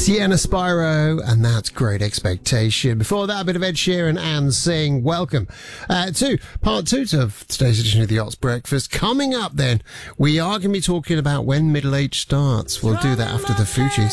Sienna Spyro, and that's Great Expectation. Before that, a bit of Ed Sheeran and Sing. Welcome to part 2 of today's edition of the Yachts Breakfast. Coming up then, we are going to be talking about when middle age starts. We'll do that after the Fugees.